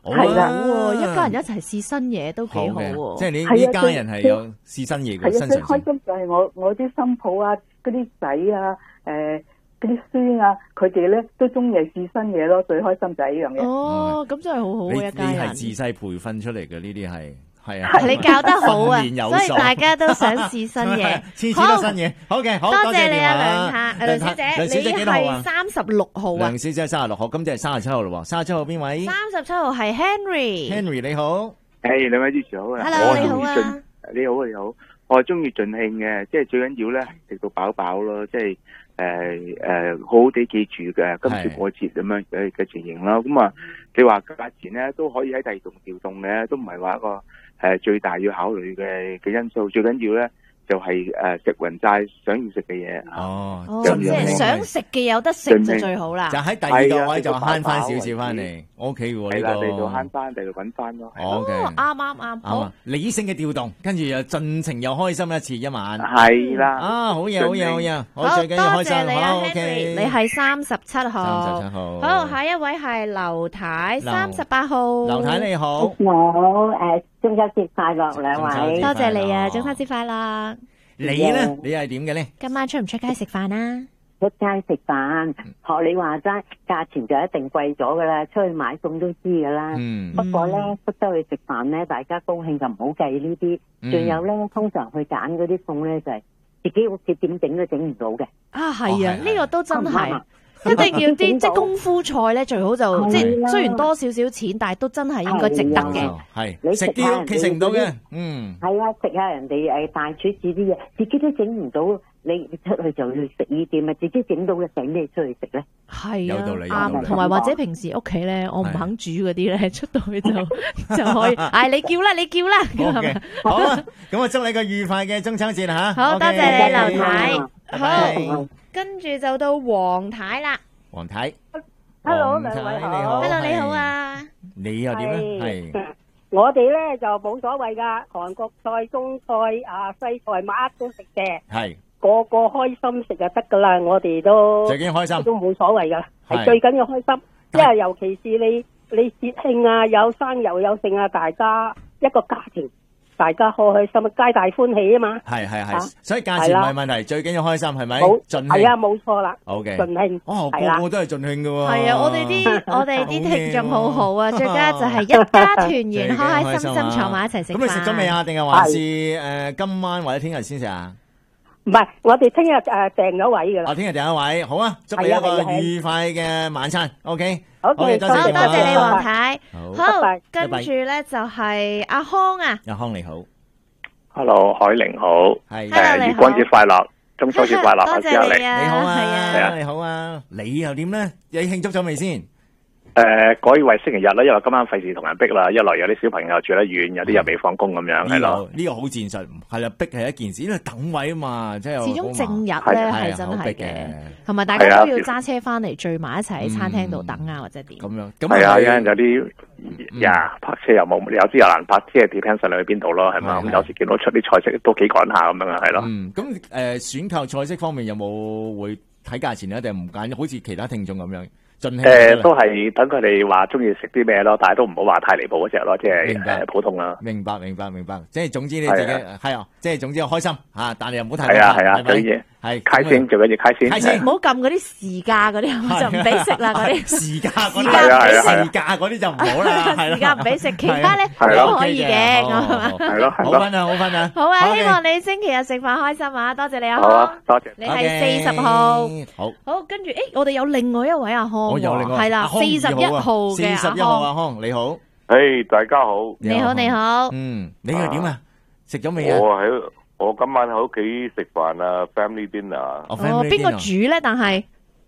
係啦，一家人一齊試新嘢都幾好喎。 即係你呢家人係有試新嘢嘅，新嘗試。 最開心就係我啲新抱啊，嗰啲仔啊，嗰啲孫啊，佢哋咧都中意試新嘢咯，最開心就係呢樣嘢。 哦，咁真係好好嘅一家人。 你係自細培訓出嚟嘅呢啲係啊， 你教得好啊，所以大家都想試新嘢， 次次都新嘢。好嘅，好多謝你啊，梁小姐，你係36號啊？ 梁小姐36號，今次係37號咯喎。37號邊位 ？37號係 Henry 你好， 兩位主持好啊。 Hello，你好啊。 你好你好，我係中意盡興嘅，即係最緊要咧食到飽飽咯，即係好好地記住嘅今次過節咁樣嘅情形啦。咁啊，你話價錢咧都可以喺第二度調動嘅，都唔係話一個最大要考慮嘅因素。最緊要咧就係食勻晒想要食嘅嘢。 哦，即係想食嘅有得食就最好啦。 就喺第二個位就慳翻少少翻嚟，OK 喎呢個。係啦， 第度慳翻，第度搵翻咯。 OK， 啱。好， 理性嘅調動，跟住又盡情又開心一晚。 係啦。 好嘢，我最緊要開心。好 ，OK。 你係37號。 37號。 好，下一位係劉太38號。 劉太你好。 我中秋節快樂兩位。 多謝你啊，中秋節快樂。 你咧？你係點嘅咧？ 今晚出唔出街食飯啊？ 出街食飯，學你話齋，價錢就一定貴咗噶啦，出去買餸都知噶啦。不過咧，出得去食飯咧，大家高興就唔好計呢啲。仲有咧，通常去揀嗰啲餸咧，就係自己屋企點整都整唔到嘅。 係啊，呢個都真係。一定要啲即係功夫菜咧，最好就即係雖然多少少錢，但係都真係應該值得嘅。 係你食啲屋企食唔到嘅， 係啊，食下人哋大廚煮啲嘢，自己都整唔到，你出去就去食呢啲咪自己整到嘅，整咩出去食咧？ 係啊，啱。同埋或者平時屋企咧，我唔肯煮嗰啲咧，出到去就可以。你叫啦， 好啊，咁啊，祝你個愉快嘅中秋節吓。 好多謝你，劉太。好。跟住就到黃太啦。 黃太 ，Hello， 兩位好。 Hello， 你好啊。 你又點咧？係我哋咧就冇所謂噶，韓國菜、中菜、西菜，乜都食嘅。 係個個開心食就得噶啦，我哋都最緊要開心， 都冇所謂噶，係最緊要開心。因為尤其是你節慶啊，有生又有剩啊，大家一個家庭。大家開心，皆大歡喜啊嘛！ 係，所以價錢唔係問題，最緊要開心，係咪？盡興係啊，冇錯啦。 OK， 盡興。 個個都係盡興噶喎。 係啊，我哋啲聽眾好好啊，最緊要就係一家團圓，開開心心坐埋一齊食飯。 咁你食咗未啊？定係還是今晚或者聽日先食啊？ 唔係，我哋聽日訂咗位噶啦。 聽日訂咗位，好啊！祝你一個愉快嘅晚餐。OK， 好，多謝你黃太。好，跟住咧就係阿康啊。 阿康你好 ，Hello， 海玲好， 係， 月光節快樂，中秋節快樂， 多謝你啊， 你好啊， 係啊， 你好啊，你又點咧？你慶祝咗未先？ 改為星期日啦，因為今晚費事同人逼啦，一來有啲小朋友住得遠，有啲又未放工咁樣，係咯。 呢個好戰術，係啦，逼係一件事，因為等位啊嘛，即係始終正日咧係真係嘅，同埋大家都要揸車翻嚟聚埋一齊喺餐廳度等啊，或者點。 咁樣， 係啊，有啲泊車又冇，有啲又難泊，即係 depends 上你去邊度咯，係嘛？咁有時見到出啲菜式都幾趕下咁樣啊，係咯。 咁選購菜式方面有冇會睇價錢咧，定係唔揀？好似其他聽眾咁樣。 都係等佢哋話中意食啲咩咯，但係都唔好話太離譜嗰隻咯，即係普通啦。 明白，即係總之你自己係啊，即係總之開心吓，但係又唔好太係啊，最緊要係開心，最緊要開心。 唔好撳嗰啲時價嗰啲，就唔俾食啦嗰啲。 時價嗰啲就唔好啦， 時價唔俾食，其他咧都可以嘅， 係咯， 好分啊。 好啊，希望你星期日食飯開心啊！多謝你啊， 好啊，多謝。 你係40號， 好， 跟住我哋有另外一位阿康。係啦，41號嘅 41號阿康，你好， 大家好， 你好， 你係點啊？食咗未啊？ 我今晚喺屋企食飯啊 ，family dinner。 邊個煮咧？但係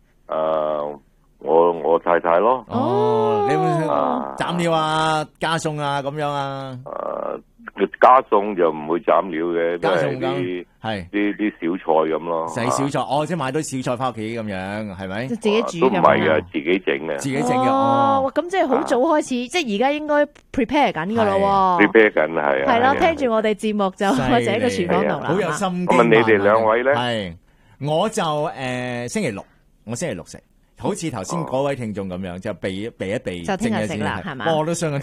我太太咯。 你斬料啊，加餸啊，咁樣啊？ 加餸就唔會斬料嘅， 加餸係啲小菜咁咯。 洗小菜，即係買堆小菜翻屋企咁樣，係咪？ 自己煮都唔係嘅，自己整嘅。 自己整嘅。 咁即係好早開始，即係而家應該 prepare 緊噶咯。 prepare 緊係啊。 係咯，聽住我哋節目就或者喺個廚房度啦。 好有心機。 咁你哋兩位咧？ 係，我就星期六食。好似頭先嗰位聽眾咁樣，就避一避， 就聽日食啦，係嘛？ 我都想。